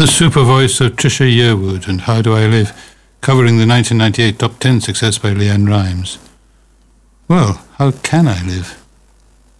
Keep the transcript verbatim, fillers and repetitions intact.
The super voice of Trisha Yearwood and How Do I Live, covering the nineteen ninety-eight top ten success by Leanne Rimes. Well, how can I live?